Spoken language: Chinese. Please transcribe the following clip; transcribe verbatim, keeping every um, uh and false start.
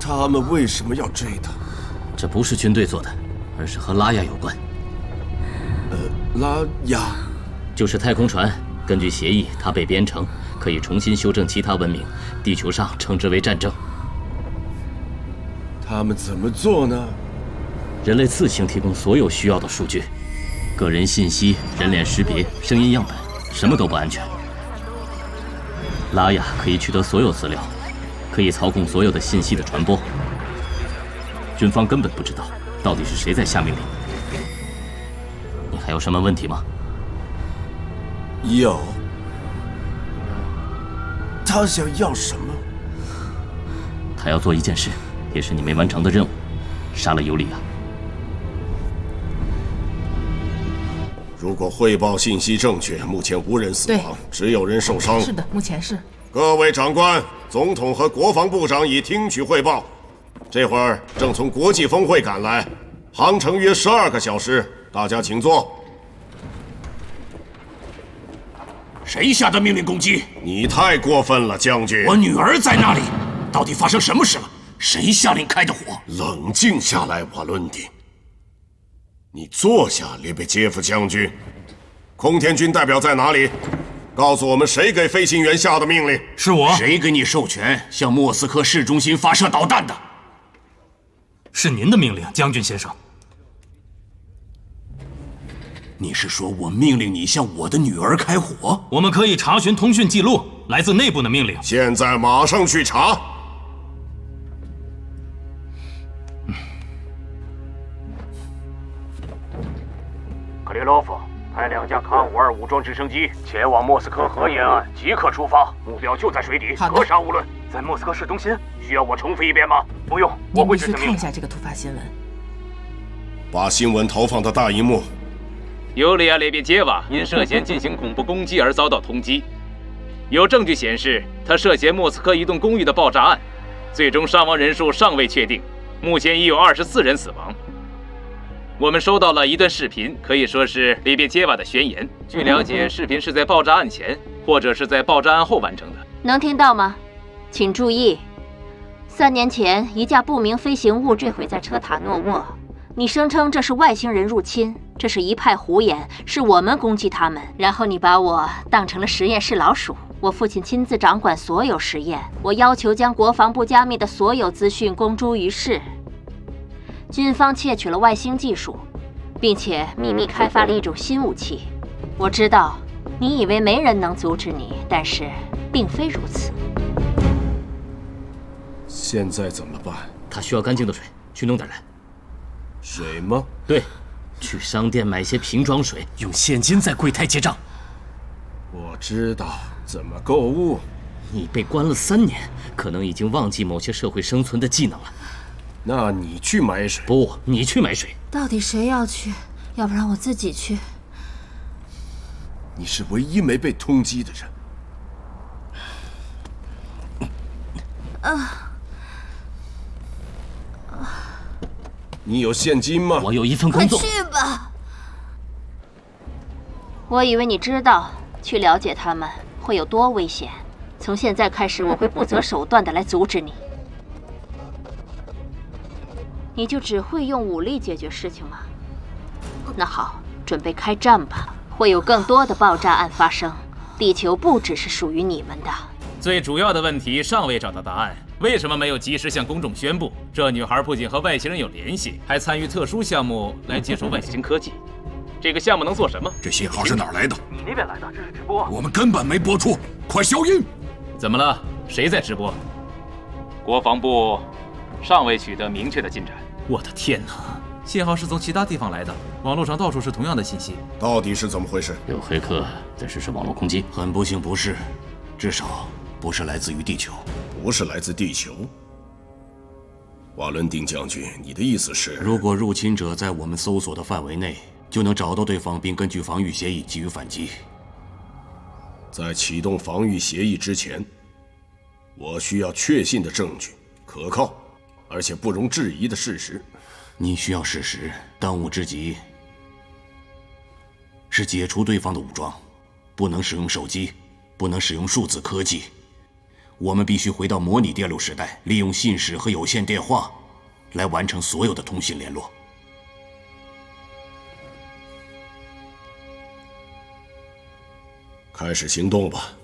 他们为什么要追他？ 这不是军队做的，而是和拉雅有关。 呃，拉雅就是太空船。根据协议，它被编程，可以重新修正其他文明。地球上称之为战争。 他们怎么做呢？ 人类自行提供所有需要的数据，个人信息、人脸识别、声音样本，什么都不安全。拉雅可以取得所有资料，可以操控所有的信息的传播。军方根本不知道到底是谁在下命令。你还有什么问题吗？ 有。他想要什么？ 他要做一件事，也是你没完成的任务，杀了尤里亚。 如果汇报信息正确，目前无人死亡，只有人受伤。 是的，目前是。 各位长官，总统和国防部长已听取汇报，这会儿正从国际峰会赶来，航程约十二个小时，大家请坐。 谁下的命令攻击？ 你太过分了，将军！ 我女儿在那里，到底发生什么事了？谁下令开的火？ 冷静下来，瓦伦丁。你坐下，列贝杰夫将军。空天军代表在哪里？告诉我们，谁给飞行员下的命令？ 是我。谁给你授权向莫斯科市中心发射导弹的？ 是您的命令，将军先生。 你是说我命令你向我的女儿开火？ 我们可以查询通讯记录，来自内部的命令。 现在马上去查。 嗯、克列洛夫，派两架卡五二武装直升机前往莫斯科河沿岸，即刻出发，目标就在水底，格杀勿论。在莫斯科市中心，需要我重复一遍吗？不用，我会去看一下这个突发新闻。 把新闻投放到大荧幕。 尤里亚·列别杰娃因涉嫌进行恐怖攻击而遭到通缉，有证据显示他涉嫌莫斯科一栋公寓的爆炸案，最终伤亡人数尚未确定，目前已有二十四人死亡。我们收到了一段视频，可以说是列别杰娃的宣言。据了解，视频是在爆炸案前或者是在爆炸案后完成的。 能听到吗？请注意，三年前一架不明飞行物坠毁在车塔诺沃。你声称这是外星人入侵，这是一派胡言，是我们攻击他们。然后你把我当成了实验室老鼠。我父亲亲自掌管所有实验，我要求将国防部加密的所有资讯公诸于世。军方窃取了外星技术，并且秘密开发了一种新武器。我知道你以为没人能阻止你，但是并非如此。 现在怎么办？ 他需要干净的水，去弄点来。 水吗？ 对，去商店买些瓶装水， 用现金在柜台结账。 我知道怎么购物。 你被关了三年，可能已经忘记某些社会生存的技能了。 那你去买水。 不，你去买水。 到底谁要去？要不然我自己去。 你是唯一没被通缉的人。 啊。 你有现金吗？ 我有一份工作。 快去吧。 我以为你知道去了解他们会有多危险。从现在开始，我会不择手段的来阻止你。你就只会用武力解决事情吗？那好，准备开战吧。会有更多的爆炸案发生。地球不只是属于你们的。 最主要的问题尚未找到答案。为什么没有及时向公众宣布？这女孩不仅和外星人有联系，还参与特殊项目来接受外星科技。这个项目能做什么？ 这信号是哪儿来的？ 你那边来的，这是直播。 我们根本没播出，快消音！ 怎么了？谁在直播？国防部尚未取得明确的进展。 我的天哪！信号是从其他地方来的，网络上到处是同样的信息。 到底是怎么回事？ 有黑客在实施网络攻击。 很不幸，不是，至少不是来自于地球。 不是来自地球。瓦伦丁将军，你的意思是， 如果入侵者在我们搜索的范围内，就能找到对方，并根据防御协议给予反击。 在启动防御协议之前，我需要确信的证据，可靠而且不容置疑的事实。 你需要事实，当务之急是解除对方的武装，不能使用手机，不能使用数字科技。 我们必须回到模拟电路时代，利用信使和有线电话来完成所有的通信联络。 开始行动吧。